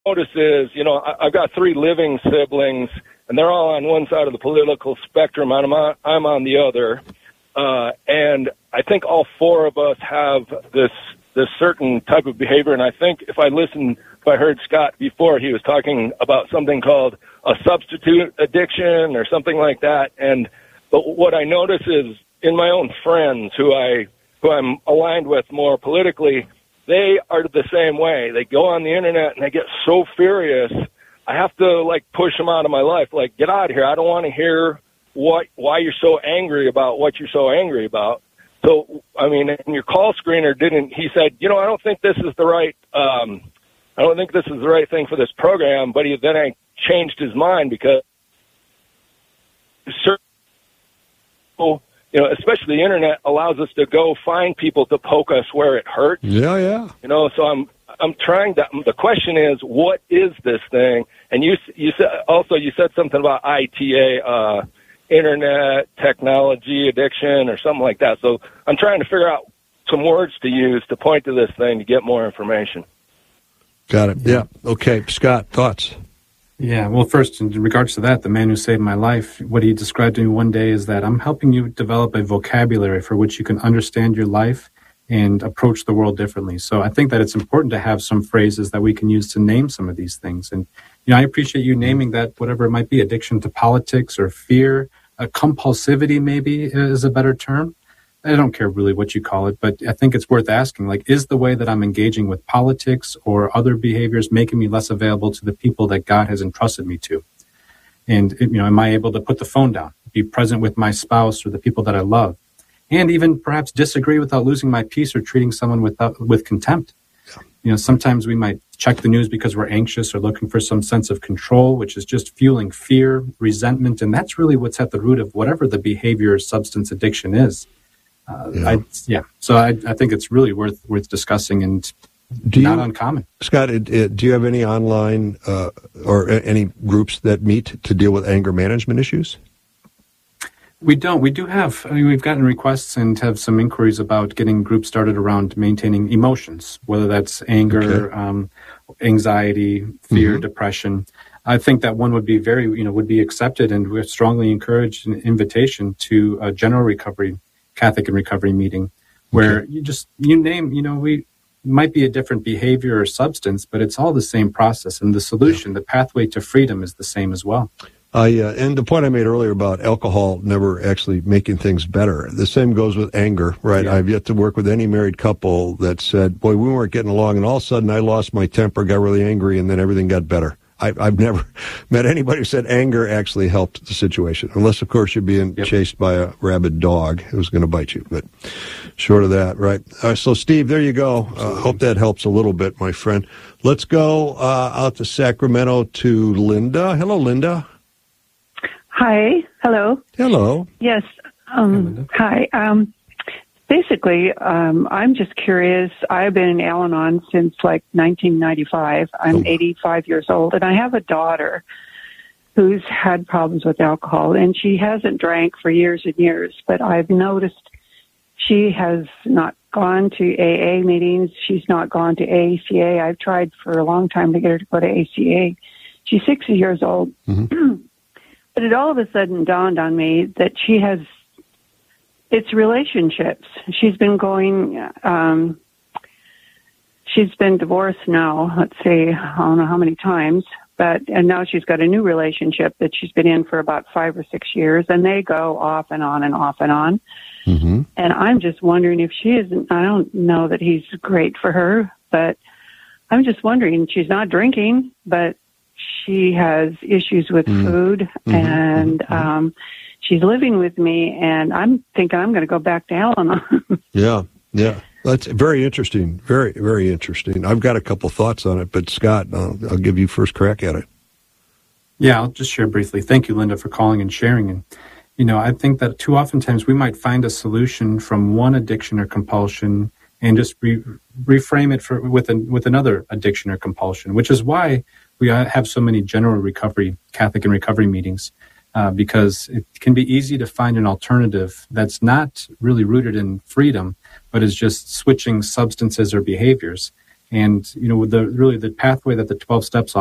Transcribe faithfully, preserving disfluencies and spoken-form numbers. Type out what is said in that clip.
notice is, you know, I, I've got three living siblings, and they're all on one side of the political spectrum, and I'm on, I'm on the other. Uh, and I think all four of us have this this certain type of behavior. And I think if I listened, if I heard Scott before, he was talking about something called a substitute addiction or something like that. And but what I notice is in my own friends who I who I'm aligned with more politically, they are the same way. They go on the internet and they get so furious. I have to like push them out of my life. Like, get out of here. I don't want to hear what why you're so angry about what you're so angry about. So, I mean, and your call screener didn't, he said, you know, I don't think this is the right, um, I don't think this is the right thing for this program, but he then I changed his mind because certain people, you know, especially the internet allows us to go find people to poke us where it hurts. Yeah, yeah. You know, so I'm, I'm trying to, the question is, what is this thing? And you, you said, also you said something about I T A, uh, internet technology addiction or something like that. So I'm trying to figure out some words to use to point to this thing to get more information. Got it. Yeah. Okay. Scott, thoughts? Yeah. Well, first, in regards to that, the man who saved my life, what he described to me one day is that I'm helping you develop a vocabulary for which you can understand your life and approach the world differently. So I think that it's important to have some phrases that we can use to name some of these things. And, you know, I appreciate you naming that, whatever it might be, addiction to politics or fear. Uh, compulsivity maybe is a better term. I don't care really what you call it, but I think it's worth asking, like, is the way that I'm engaging with politics or other behaviors making me less available to the people that God has entrusted me to? And, you know, am I able to put the phone down, be present with my spouse or the people that I love, and even perhaps disagree without losing my peace or treating someone without, with contempt? Yeah. You know, sometimes we might check the news because we're anxious or looking for some sense of control, which is just fueling fear, resentment, and that's really what's at the root of whatever the behavior or substance addiction is. Uh, yeah. I, yeah. So I, I think it's really worth worth discussing and do not you, uncommon. Scott, it, it, do you have any online uh, or any groups that meet to deal with anger management issues? We don't. We do have, I mean, we've gotten requests and have some inquiries about getting groups started around maintaining emotions, whether that's anger, okay. um, anxiety, fear, mm-hmm. depression. I think that one would be very, you know, would be accepted, and we're strongly encouraged an invitation to a general recovery, Catholic and recovery meeting, where okay. you just, you name, you know, we might be a different behavior or substance, but it's all the same process, and the solution, yeah. the pathway to freedom is the same as well. I, uh, and the point I made earlier about alcohol never actually making things better. The same goes with anger, right? Yeah. I've yet to work with any married couple that said, boy, we weren't getting along, and all of a sudden I lost my temper, got really angry, and then everything got better. I, I've never met anybody who said anger actually helped the situation, unless, of course, you're being yep. chased by a rabid dog who's going to bite you. But short of that, right? Uh, so, Steve, there you go. Uh, hope that helps a little bit, my friend. Let's go uh, out to Sacramento to Linda. Hello, Linda. Hi. Hello. Hello. Yes. Um, hi. Um, basically, um, I'm just curious. I've been in Al-Anon since like nineteen ninety-five. I'm oh. eighty-five years old, and I have a daughter who's had problems with alcohol, and she hasn't drank for years and years, but I've noticed she has not gone to A A meetings. She's not gone to A C A. I've tried for a long time to get her to go to A C A. She's sixty years old. Mm-hmm. But it all of a sudden dawned on me that she has, it's relationships. She's been going, um, she's been divorced now, let's see, I don't know how many times, but, and now she's got a new relationship that she's been in for about five or six years, and they go off and on and off and on. Mm-hmm. And I'm just wondering if she isn't, I don't know that he's great for her, but I'm just wondering, she's not drinking, but she has issues with mm-hmm. food, mm-hmm. and mm-hmm. Um, she's living with me, and I'm thinking I'm going to go back to Al-Anon. yeah, yeah. That's very interesting. Very, very interesting. I've got a couple thoughts on it, but Scott, I'll, I'll give you first crack at it. Yeah, I'll just share briefly. Thank you, Linda, for calling and sharing. And, you know, I think that too oftentimes we might find a solution from one addiction or compulsion and just re- reframe it for with, an, with another addiction or compulsion, which is why we have so many general recovery, Catholic and recovery meetings, uh, because it can be easy to find an alternative that's not really rooted in freedom, but is just switching substances or behaviors. And, you know, the really the pathway that the twelve steps